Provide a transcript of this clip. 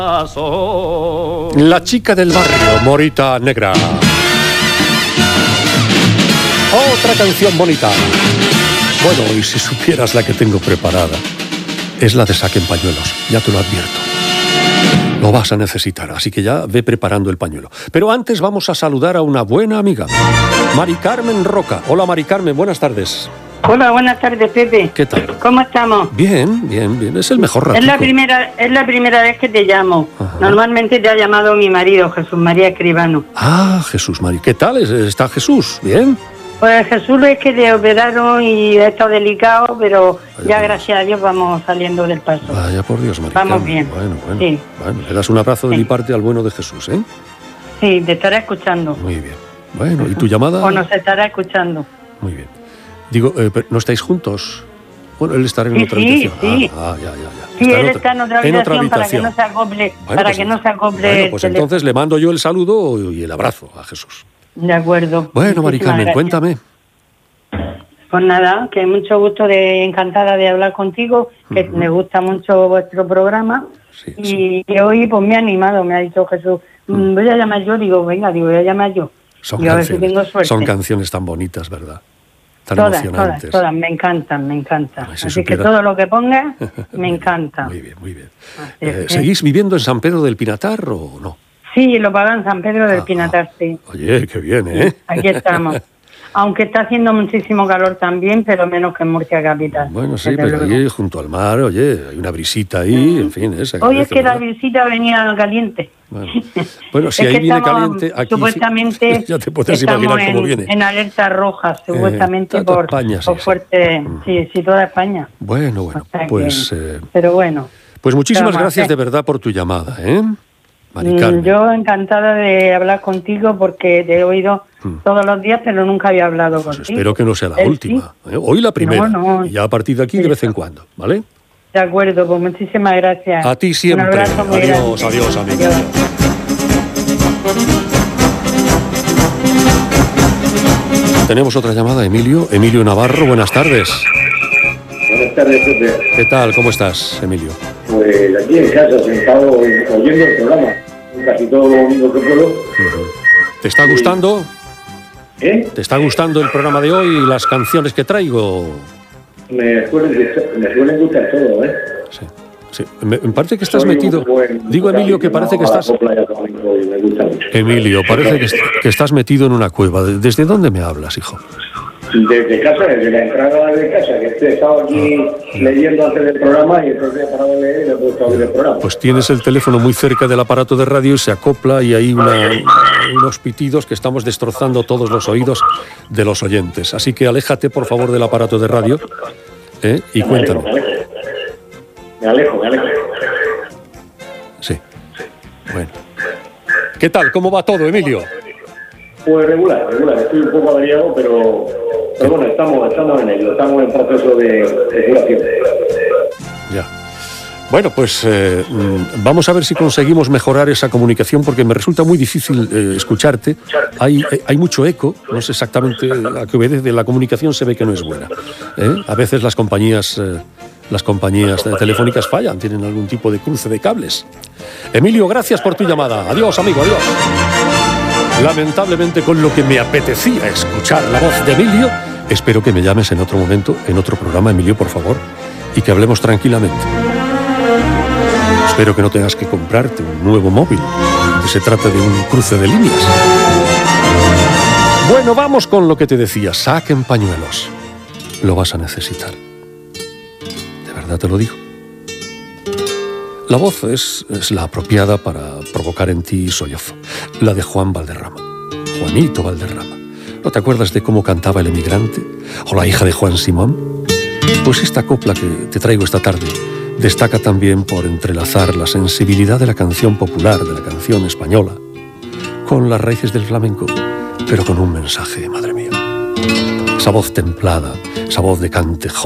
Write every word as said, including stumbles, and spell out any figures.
La chica del barrio, Morita Negra. Otra canción bonita. Bueno, y si supieras la que tengo preparada, es la de Saquen Pañuelos, ya te lo advierto. Lo vas a necesitar, así que ya ve preparando el pañuelo. Pero antes vamos a saludar a una buena amiga, Mari Carmen Roca. Hola, Mari Carmen, buenas tardes. Hola, buenas tardes, Pepe. ¿Qué tal? ¿Cómo estamos? Bien, bien, bien. Es el mejor ratito. Es la primera, es la primera vez que te llamo. Ajá. Normalmente te ha llamado mi marido, Jesús María Escribano. Ah, Jesús Mari. ¿Qué tal? ¿Está Jesús? ¿Bien? Pues Jesús es que le operaron y ha estado delicado, pero Vaya ya por gracias a Dios vamos saliendo del paso. Vaya por Dios, Mari Vamos Carmen. bien. Bueno, bueno. Sí. Bueno, le das un abrazo de Sí. mi parte al bueno de Jesús, ¿eh? Sí, te estará escuchando. Muy bien. Bueno, ¿y tu llamada? O nos estará escuchando. Muy bien. Digo, eh, pero ¿no estáis juntos? Bueno, él estará en Sí, otra sí, habitación. sí. Ah, ah, ya, ya, ya. Sí, Está él en otra- está en otra en otra habitación para que habitación. no se acople, Bueno, para pues que no se acople Bueno, el pues teléfono. entonces le mando yo el saludo y el abrazo a Jesús. De acuerdo. Bueno, Mari Muchísimas Carmen, gracias. cuéntame. Pues nada, que mucho gusto, de encantada de hablar contigo, que Ujú. me gusta mucho vuestro programa. Sí, y sí. que hoy pues me ha animado, me ha dicho Jesús, mm, voy a llamar yo, digo, venga, digo, voy a llamar yo. Son Y a ver si tengo canciones, suerte. son canciones tan bonitas, ¿verdad? Tan Todas, todas, emocionantes. todas, me encantan, me encantan. Ay, si Así que supiera- todo lo que pongas, me Muy bien, encanta. Muy bien, muy bien. Así Eh, es que- ¿Seguís viviendo en San Pedro del Pinatar o no? Sí, lo pagan San Pedro del Ah, Pinatar, sí. Oye, qué bien, ¿eh? Aquí estamos. Aunque está haciendo muchísimo calor también, pero menos que en Murcia capital. Bueno, sí, desde pero luego. ahí junto al mar, oye, hay una brisita ahí, en fin, esa. Hoy es que la visita venía caliente. Bueno, bueno, si Es ahí que viene estamos, caliente, aquí sí- supuestamente ya te puedes estamos imaginar cómo en, viene. en alerta roja, supuestamente toda por, España, sí, por sí. fuerte, sí, sí, toda España. Bueno, bueno, O sea que- pues, eh, pero bueno, pues muchísimas ¿qué vamos a gracias hacer? de verdad por tu llamada, ¿eh? Mari Mm, Carmen. yo encantada de hablar contigo porque te he oído Mm. todos los días, pero nunca había hablado Pues contigo. espero que no sea la Él última. ¿eh? Hoy la primera. No, no. Y ya a partir de aquí de vez en cuando, ¿vale? Sí. De acuerdo, pues muchísimas gracias. A ti siempre. Un abrazo muy Adiós, grande. adiós, amiga. Adiós. Tenemos otra llamada, Emilio. Emilio Navarro, buenas tardes. Buenas tardes, Pepe. ¿Qué tal? ¿Cómo estás, Emilio? Pues aquí en casa, sentado oyendo el programa. Casi todo lo único que puedo. ¿Te está gustando? ¿Eh? ¿Te está gustando el programa de hoy y las canciones que traigo? Me suelen gustar, me suelen gustar todo, ¿eh? Sí. sí. Me, me parece que estás Soy un metido. buen Digo, Emilio, que parece que a la estás. copla y al flamenco y me gusta mucho. Emilio, parece que, est- que estás metido en una cueva. ¿Desde dónde me hablas, hijo? Desde casa, desde la entrada de casa, que he estado aquí leyendo antes del programa y entonces he parado de leer y me he puesto a oír el programa. Pues tienes el teléfono muy cerca del aparato de radio y se acopla y hay una, unos pitidos que estamos destrozando todos los oídos de los oyentes. Así que aléjate, por favor, del aparato de radio, ¿eh? Y Me alejo, cuéntame. me alejo, me alejo. me alejo. Sí. Bueno. ¿Qué tal? ¿Cómo va todo, Emilio? Pues regular, regular. Estoy un poco averiado, pero, pero bueno, estamos, estamos en ello. Estamos en proceso de, de curación. Ya. Bueno, pues eh, mm, vamos a ver si conseguimos mejorar esa comunicación porque me resulta muy difícil eh, escucharte. Hay, eh, hay mucho eco, no sé exactamente a qué obedece. La comunicación se ve que no es buena. ¿eh? A veces las compañías, eh, las compañías eh, telefónicas fallan, tienen algún tipo de cruce de cables. Emilio, gracias por tu llamada. Adiós, amigo, adiós. Lamentablemente, con lo que me apetecía escuchar la voz de Emilio, espero que me llames en otro momento, en otro programa, Emilio, por favor, y que hablemos tranquilamente. Espero que no tengas que comprarte un nuevo móvil, que se trata de un cruce de líneas. Bueno, vamos con lo que te decía. Saquen pañuelos. Lo vas a necesitar. De verdad te lo digo. La voz es, es la apropiada para provocar en ti sollozo. La de Juan Valderrama. Juanito Valderrama. ¿No te acuerdas de cómo cantaba El Emigrante? ¿O la hija de Juan Simón? Pues esta copla que te traigo esta tarde destaca también por entrelazar la sensibilidad de la canción popular, de la canción española, con las raíces del flamenco, pero con un mensaje, madre mía. Esa voz templada, esa voz de cante